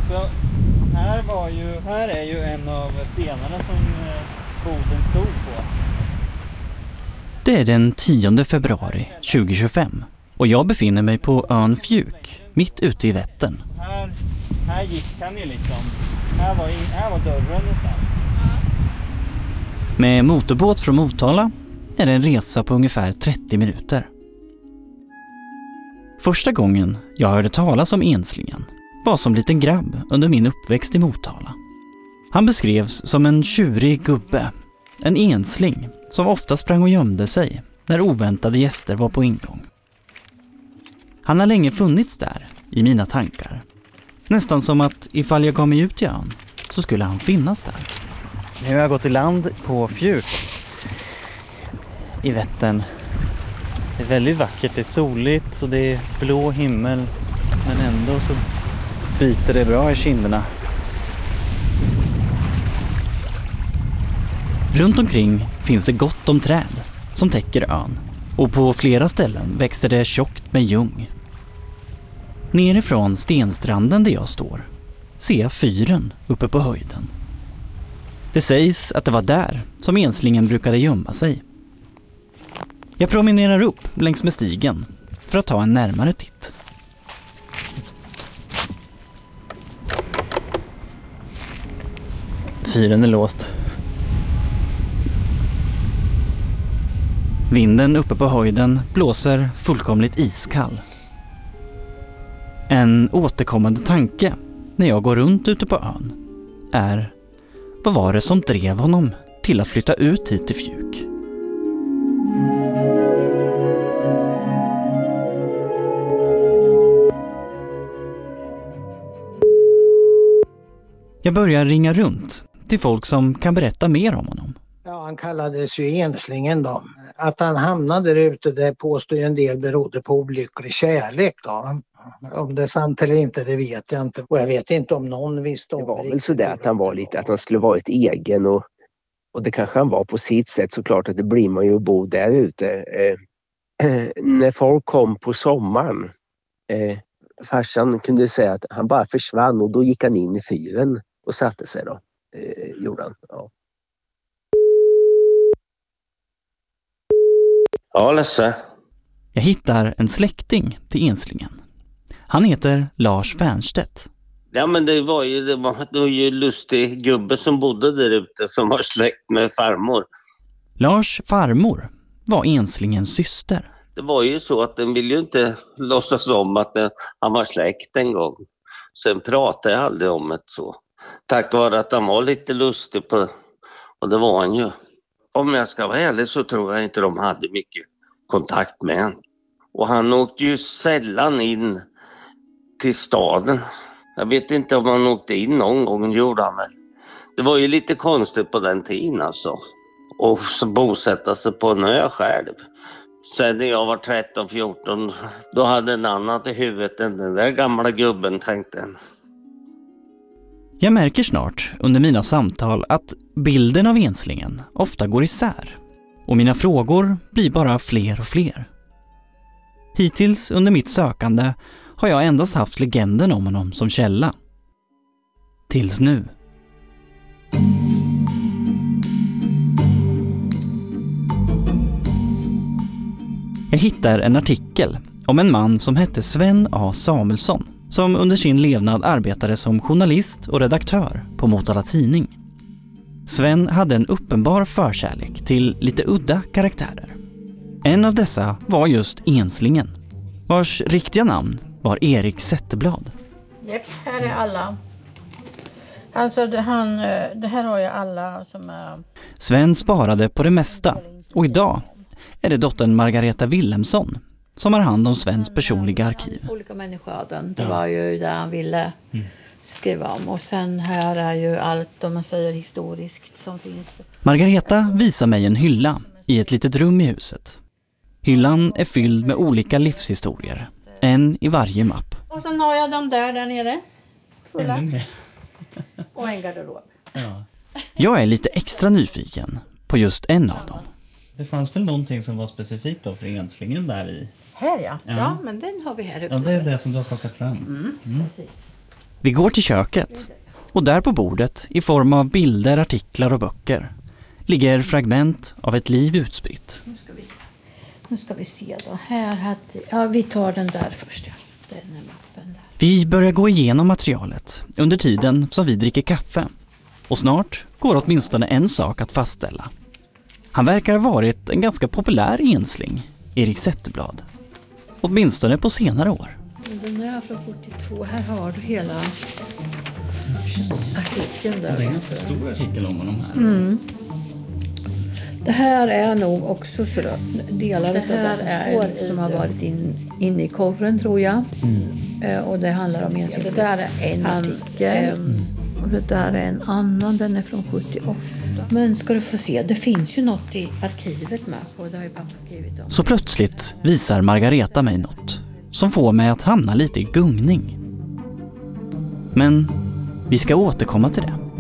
Alltså, här är ju en av stenarna som boden stod på. Det är den 10 februari 2025 och jag befinner mig på ön Fjuk, mitt ute i Vättern. Här gick han ju liksom. Här var dörren någonstans. Med motorbåt från Motala är det en resa på ungefär 30 minuter. Första gången jag hörde talas om enslingen var som liten grabb under min uppväxt i Motala. Han beskrevs som en tjurig gubbe, en ensling som ofta sprang och gömde sig när oväntade gäster var på ingång. Han har länge funnits där i mina tankar. Nästan som att ifall jag gav mig ut i ön så skulle han finnas där. Nu har jag gått i land på Fjuk i Vättern. Det är väldigt vackert, det är soligt och det är blå himmel, men ändå så biter det bra i kinderna. Runt omkring finns det gott om träd som täcker ön och på flera ställen växer det tjockt med ljung. Nerifrån stenstranden där jag står ser jag fyren uppe på höjden. Det sägs att det var där som enslingen brukade gömma sig. Jag promenerar upp längs med stigen för att ta en närmare titt. Fyren är låst. Vinden uppe på höjden blåser fullkomligt iskall. En återkommande tanke när jag går runt ute på ön är: vad var det som drev honom till att flytta ut hit till Fjuk? Jag börjar ringa runt till folk som kan berätta mer om honom. Ja, han kallades ju enslingen då. Att han hamnade där ute, det påstår en del berodde på olycklig kärlek då. Om det är sant eller inte, det vet jag inte. Och jag vet inte om någon visste om det. Det var väl sådär att han var lite, att han skulle vara ett egen och det kanske han var på sitt sätt, såklart att det blir man ju att bo där ute. När folk kom på sommaren, farsan kunde säga att han bara försvann och då gick han in i fyren och satte sig då, gjorde han. Ja. Ja, Lasse. Jag hittar en släkting till enslingen. Han heter Lars Fernstedt. Ja, men det var ju lustig gubbe som bodde där ute som var släkt med farmor. Lars farmor var enslingens syster. Det var ju så att den ville ju inte låtsas om att han var släkt en gång. Sen pratade jag aldrig om det så. Tack vare att han var lite lustig på, och det var han ju. Om jag ska vara ärlig så tror jag inte de hade mycket kontakt med han. Och han åkte ju sällan in till staden. Jag vet inte om han åkte in någon gång, gjorde han väl. Det var ju lite konstigt på den tiden alltså. Och så bosätta sig på en ö själv. Sen när jag var 13-14, då hade en annat i huvudet än den där gamla gubben, tänkte han. Jag märker snart under mina samtal att bilden av enslingen ofta går isär. Och mina frågor blir bara fler och fler. Hittills under mitt sökande har jag endast haft legenden om honom som källa. Tills nu. Jag hittar en artikel om en man som hette Sven A. Samuelsson, som under sin levnad arbetade som journalist och redaktör på Motala Tidning. Sven hade en uppenbar förkärlek till lite udda karaktärer. En av dessa var just enslingen, vars riktiga namn var Erik Zetterblad. Japp, här är alla. Alltså det här har jag alla som är... Sven sparade på det mesta och idag är det dottern Margareta Wilhelmsson som har hand om Svens personliga arkiv. Olika människoöden, det var ju det han ville skriva om. Och sen här är ju allt, om man säger historiskt, som finns. Margareta visar mig en hylla i ett litet rum i huset. Hyllan är fylld med olika livshistorier, en i varje mapp. Och sen har jag dem där nere, fulla. Och en garderob. Ja. Jag är lite extra nyfiken på just en av dem. Det fanns väl någonting som var specifikt då för enslingen där i? Här ja, men den har vi här ute. Ja, det är det som du har plockat fram. Precis. Vi går till köket och där på bordet i form av bilder, artiklar och böcker ligger fragment av ett liv utspritt. Nu ska vi se då. Vi tar den där först. Ja. Den är mappen där. Vi börjar gå igenom materialet under tiden som vi dricker kaffe. Och snart går åtminstone en sak att fastställa. Han verkar ha varit en ganska populär ensling, Erik Zetterblad. Åtminstone på senare år. Den är från 42. Här har du hela artikeln där. Det är en ganska stor artikel om honom här. Det här är nog också så delar av den som har varit inne i korren, tror jag. Och det handlar om en. Det där är en artikel. Och det där är en annan, den är från 78. Men ska du få se, det finns ju något i arkivet med på, det har ju pappa skrivit om. Så plötsligt visar Margareta mig något som får mig att hamna lite i gungning. Men vi ska återkomma till det.